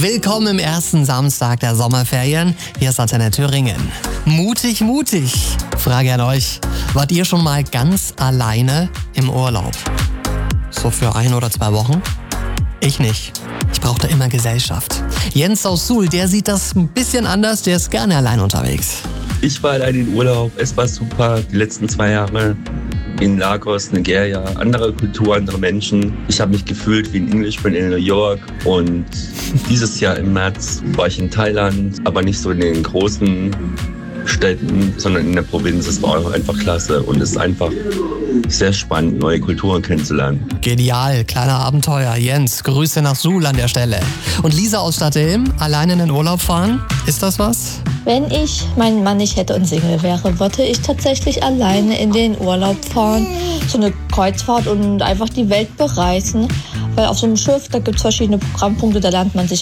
Willkommen im ersten Samstag der Sommerferien. Hier ist Antenne Thüringen. Mutig, mutig. Frage an euch. Wart ihr schon mal ganz alleine im Urlaub? So für 1 oder 2 Wochen? Ich nicht. Ich brauchte immer Gesellschaft. Jens aus Suhl, der sieht das ein bisschen anders. Der ist gerne allein unterwegs. Ich war allein in Urlaub. Es war super. Die letzten 2 Jahre in Lagos, Nigeria, andere Kultur, andere Menschen. Ich habe mich gefühlt wie ein Englishman in New York. Und dieses Jahr im März war ich in Thailand, aber nicht so in den großen Städten, sondern in der Provinz. Es war einfach klasse und es ist einfach sehr spannend, neue Kulturen kennenzulernen. Genial, kleiner Abenteuer. Jens, Grüße nach Suhl an der Stelle. Und Lisa aus Stadtilm, allein in den Urlaub fahren? Ist das was? Wenn ich meinen Mann nicht hätte und Single wäre, wollte ich tatsächlich alleine in den Urlaub fahren. So eine Kreuzfahrt und einfach die Welt bereisen. Weil auf so einem Schiff, da gibt es verschiedene Programmpunkte, da lernt man sich